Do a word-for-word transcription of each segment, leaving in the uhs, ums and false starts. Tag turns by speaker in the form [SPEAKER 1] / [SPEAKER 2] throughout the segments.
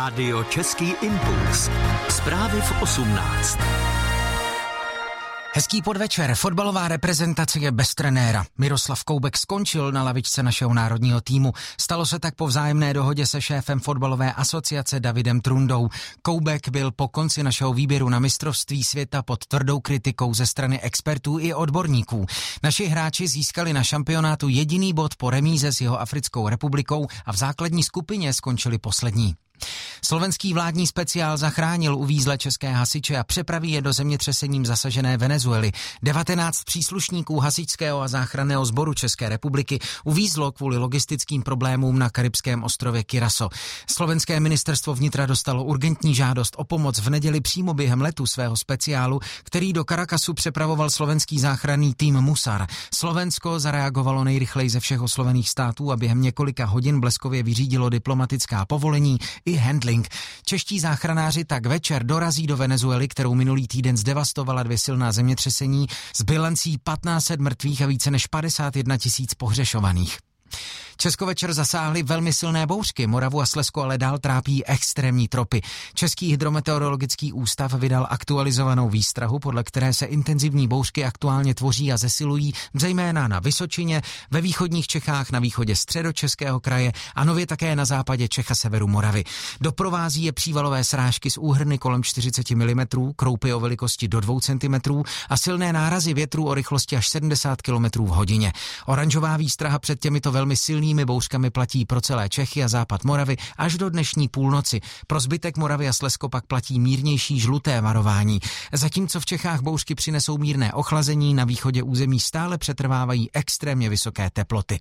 [SPEAKER 1] Rádio Český impuls. Zprávy v osmnáct.
[SPEAKER 2] Hezký podvečer. Fotbalová reprezentace je bez trenéra. Miroslav Koubek skončil na lavičce našeho národního týmu. Stalo se tak po vzájemné dohodě se šéfem fotbalové asociace Davidem Trundou. Koubek byl po konci našeho výběru na mistrovství světa pod tvrdou kritikou ze strany expertů i odborníků. Naši hráči získali na šampionátu jediný bod po remíze s Jihoafrickou republikou a v základní skupině skončili poslední. Slovenský vládní speciál zachránil uvízlé české hasiče a přepraví je do zemětřesením zasažené Venezuely. devatenáct příslušníků hasičského a záchranného sboru České republiky uvízlo kvůli logistickým problémům na karibském ostrově Curaçao. Slovenské ministerstvo vnitra dostalo urgentní žádost o pomoc v neděli přímo během letu svého speciálu, který do Caracasu přepravoval slovenský záchranný tým Musar. Slovensko zareagovalo nejrychleji ze všech oslovených států a během několika hodin bleskově vyřídilo diplomatická povolení i handling. Čeští záchranáři tak večer dorazí do Venezuely, kterou minulý týden zdevastovala dvě silná zemětřesení s bilancí patnáct set mrtvých a více než padesát jedna tisíc pohřešovaných. Česko večer zasáhly velmi silné bouřky, Moravu a Slezsko ale dál trápí extrémní tropy. Český hydrometeorologický ústav vydal aktualizovanou výstrahu, podle které se intenzivní bouřky aktuálně tvoří a zesilují zejména na Vysočině, ve východních Čechách, na východě Středočeského kraje a nově také na západě Čech a severu Moravy. Doprovází je přívalové srážky s úhrny kolem čtyřicet milimetrů, kroupy o velikosti do dvou centimetrů a silné nárazy větrů o rychlosti až sedmdesát kilometrů v hodině. Oranžová výstraha před těmito velmi silnými bouřkami platí pro celé Čechy a západ Moravy až do dnešní půlnoci. Pro zbytek Moravy a Slezsko pak platí mírnější žluté varování. Zatímco v Čechách bouřky přinesou mírné ochlazení, na východě území stále přetrvávají extrémně vysoké teploty.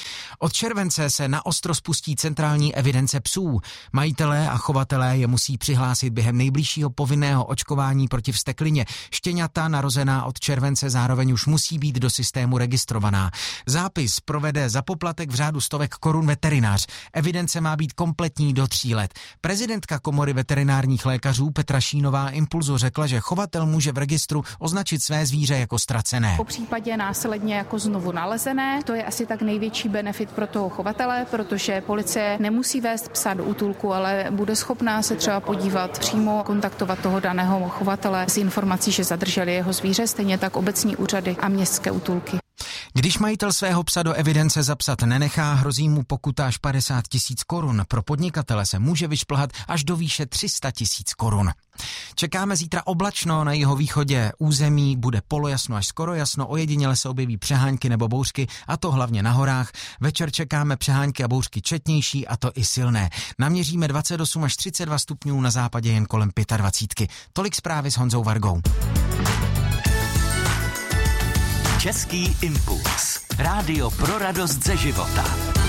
[SPEAKER 2] Od července se na ostro spustí centrální evidence psů. Majitelé a chovatelé je musí přihlásit během nejbližšího povinného očkování proti vzteklině. Štěňata narozená od července zároveň už musí být do systému registrovaná. Zápis provede za poplatek v řádu stovek korun veterinář. Evidence má být kompletní do tří let. Prezidentka Komory veterinárních lékařů Petra Šínová Impulzu řekla, že chovatel může v registru označit své zvíře jako ztracené.
[SPEAKER 3] Po případě následně jako znovu nalezené, to je asi tak největší benefit pro toho chovatele, protože policie nemusí vést psa do útulku, ale bude schopná se třeba podívat přímo, kontaktovat toho daného chovatele s informací, že zadrželi jeho zvíře, stejně tak obecní úřady a městské útulky.
[SPEAKER 2] Když majitel svého psa do evidence zapsat nenechá, hrozí mu pokuta až padesát tisíc korun. Pro podnikatele se může vyšplhat až do výše tři sta tisíc korun. Čekáme zítra oblačno, na jihovýchodě území bude polojasno až skoro jasno, ojediněle se objeví přehánky nebo bouřky, a to hlavně na horách. Večer čekáme přehánky a bouřky četnější, a to i silné. Naměříme dvacet osm až třicet dva stupňů, na západě jen kolem dvacet pět. Tolik zprávy s Honzou Vargou.
[SPEAKER 1] Český impuls. Rádio pro radost ze života.